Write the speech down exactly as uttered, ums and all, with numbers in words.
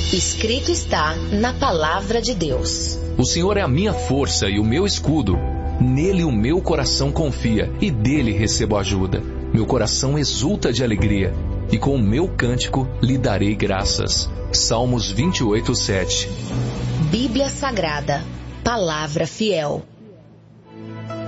Escrito está na palavra de Deus. O Senhor é a minha força e o meu escudo. Nele o meu coração confia e dele recebo ajuda. Meu coração exulta de alegria e com o meu cântico lhe darei graças. Salmos vinte e oito, sete. Bíblia Sagrada, palavra fiel.